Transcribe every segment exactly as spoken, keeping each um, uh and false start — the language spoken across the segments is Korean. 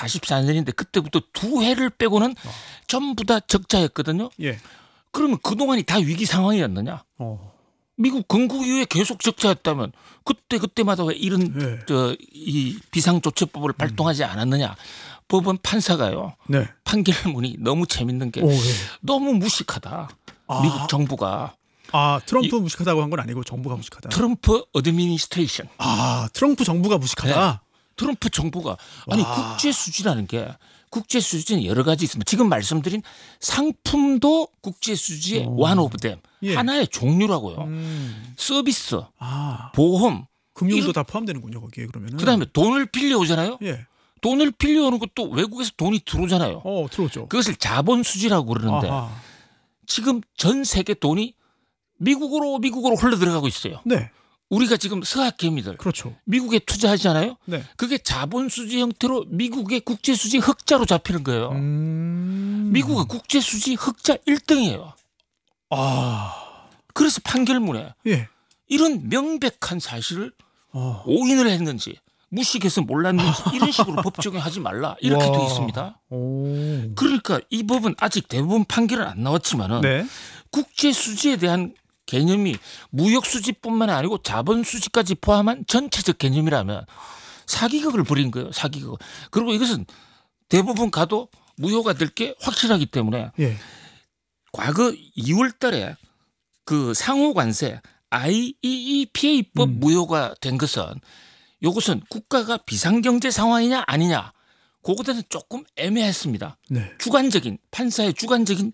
천구백사십사 년인데 그때부터 두 해를 빼고는 어. 전부 다 적자였거든요. 예. 그러면 그동안이 다 위기 상황이었느냐? 어. 미국 건국 이후에 계속 적자였다면 그때 그때마다 왜 이런 네. 저, 이 비상조처법을 음. 발동하지 않았느냐? 법원 판사가요. 네. 판결문이 너무 재밌는 게 오, 네. 너무 무식하다. 아. 미국 정부가. 아 트럼프 이, 무식하다고 한 건 아니고 정부가 무식하다. 트럼프 어드미니스트레이션. 아 트럼프 정부가 무식하다. 네. 트럼프 정부가 아니 와. 국제 수지라는 게 국제 수지는 여러 가지 있습니다. 지금 말씀드린 상품도 국제 수지의 one of them. 예. 하나의 종류라고요. 음. 서비스, 아. 보험, 금융도 이런, 다 포함되는군요. 거기에 그러면은. 그다음에 돈을 빌려오잖아요. 예. 돈을 빌려오는 것도 외국에서 돈이 들어오잖아요. 어, 들어오죠. 그것을 자본 수지라고 그러는데 아하. 지금 전 세계 돈이 미국으로 미국으로 흘러 들어가고 있어요. 네. 우리가 지금 서학개미들 그렇죠. 미국에 투자하잖아요. 네. 그게 자본 수지 형태로 미국의 국제 수지 흑자로 잡히는 거예요. 음... 미국은 국제 수지 흑자 일 등이에요. 아. 그래서 판결문에 예. 이런 명백한 사실을 어. 오인을 했는지 무식해서 몰랐는지 이런 식으로 법 적용하지 말라 이렇게 돼 있습니다. 오. 그러니까 이 법은 아직 대부분 판결은 안 나왔지만은 네. 국제 수지에 대한 개념이 무역 수지뿐만 아니고 자본 수지까지 포함한 전체적 개념이라면 사기극을 벌인 거예요. 사기극. 그리고 이것은 대부분 가도 무효가 될 게 확실하기 때문에 예. 과거 이월 달에 그 상호 관세 아이이이피에이법 음. 무효가 된 것은 이것은 국가가 비상경제 상황이냐 아니냐 그거에 대해서 조금 애매했습니다. 네. 주관적인 판사의 주관적인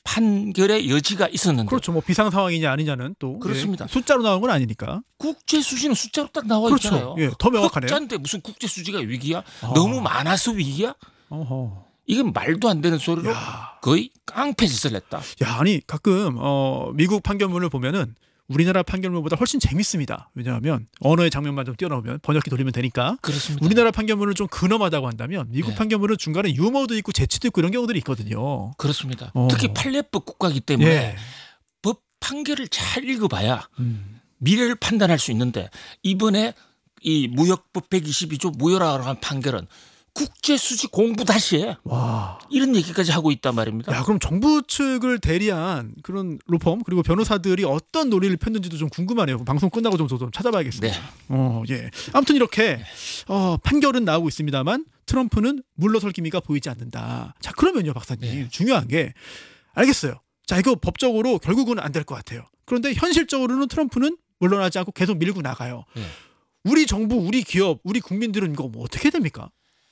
판결의 여지가 있었는데. 그렇죠. 뭐 비상 상황이냐 아니냐는 또 그렇습니다. 예. 숫자로 나온 건 아니니까. 국제 수지는 숫자로 딱 나와 그렇죠. 있잖아요. 예. 더 명확하네요. 흑자인데 무슨 국제 수지가 위기야? 아. 너무 많아서 위기야? 어허. 이건 말도 안 되는 소리로 야. 거의 깡패짓을 했다. 야, 아니 가끔 어, 미국 판결문을 보면은 우리나라 판결문보다 훨씬 재밌습니다. 왜냐하면 언어의 장면만 좀 띄워놓으면 번역기 돌리면 되니까. 그렇습니다. 우리나라 판결문을 좀 근엄하다고 한다면 미국 네. 판결문은 중간에 유머도 있고 재치도 있고 이런 경우들이 있거든요. 그렇습니다. 어. 특히 판례법 국가이기 때문에 예. 법 판결을 잘 읽어봐야 음. 미래를 판단할 수 있는데 이번에 이 무역법 백이십이 조 무효라고 한 판결은 국제 수지 공부 다시 해. 와. 이런 얘기까지 하고 있단 말입니다. 야, 그럼 정부 측을 대리한 그런 로펌 그리고 변호사들이 어떤 논리를 폈는지도 좀 궁금하네요. 방송 끝나고 좀, 좀 찾아봐야겠습니다. 네. 어, 예. 아무튼 이렇게 어, 판결은 나오고 있습니다만 트럼프는 물러설 기미가 보이지 않는다. 자, 그러면요, 박사님. 네. 중요한 게 알겠어요. 자, 이거 법적으로 결국은 안 될 것 같아요. 그런데 현실적으로는 트럼프는 물러나지 않고 계속 밀고 나가요. 네. 우리 정부, 우리 기업, 우리 국민들은 이거 뭐 어떻게 됩니까?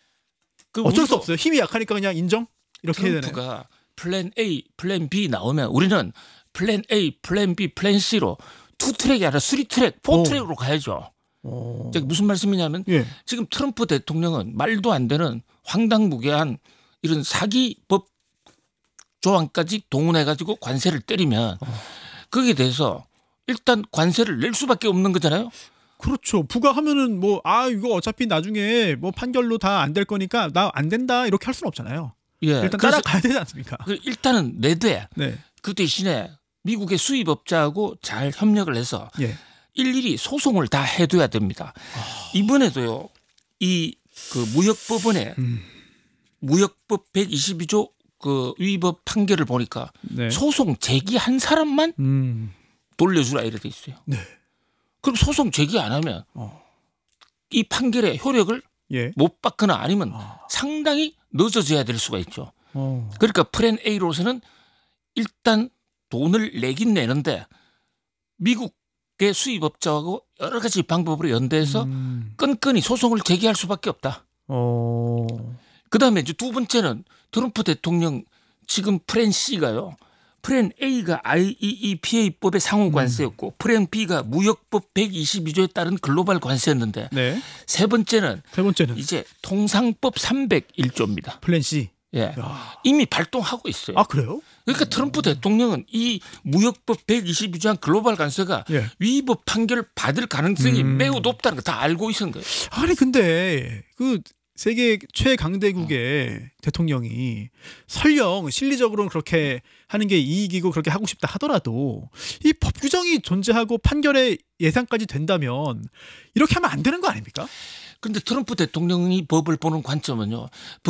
그 어쩔 수 없어요. 힘이 약하니까 그냥 인정? 이렇게 해야 되나요? 트럼프가 플랜 A, 플랜 B 나오면 우리는 플랜 A, 플랜 B, 플랜 C로 투 트랙이 아니라 쓰리 트랙, 포 트랙으로 가야죠. 오. 무슨 말씀이냐면 예. 지금 트럼프 대통령은 말도 안 되는 황당무계한 이런 사기법 조항까지 동원해가지고 관세를 때리면 어. 거기에 대해서 일단 관세를 낼 수밖에 없는 거잖아요. 그렇죠. 부과하면은 뭐 아 이거 어차피 나중에 뭐 판결로 다 안 될 거니까 나 안 된다 이렇게 할 수는 없잖아요. 예. 일단 따라가야 되지 않습니까? 일단은 내돼. 네. 그 대신에 미국의 수입업자하고 잘 협력을 해서 예. 일일이 소송을 다 해둬야 됩니다. 아... 이번에도요. 이 그 무역법원에 음. 무역법 백이십이 조 그 위법 판결을 보니까 네. 소송 제기한 사람만 음. 돌려주라 이래 돼 있어요. 네. 그럼 소송 제기 안 하면 어. 이 판결의 효력을 예. 못 받거나 아니면 어. 상당히 늦어져야 될 수가 있죠. 어. 그러니까 플랜 A로서는 일단 돈을 내긴 내는데 미국의 수입업자하고 여러 가지 방법으로 연대해서 음. 끈끈이 소송을 제기할 수밖에 없다. 어. 그다음에 이제 두 번째는 트럼프 대통령 지금 플랜 C가요. 플랜 A가 아이이이피에이법의 상호 관세였고 음. 플랜 B가 무역법 백이십이 조에 따른 글로벌 관세였는데 네. 세 번째는 세 번째는 이제 통상법 삼백일 조입니다. 플랜 C. 예. 야. 이미 발동하고 있어요. 아, 그래요? 그러니까 트럼프 대통령은 이 무역법 백이십이 조 한 글로벌 관세가 예. 위법 판결을 받을 가능성이 음. 매우 높다는 거 다 알고 있는 거예요. 아니 근데 그 세계 최강대국의 어. 대통령이 설령 실리적으로는 그렇게 하는 게 이익이고 그렇게 하고 싶다 하더라도 이 법 규정이 존재하고 판결의 예상까지 된다면 이렇게 하면 안 되는 거 아닙니까? 그런데 트럼프 대통령이 법을 보는 관점은요.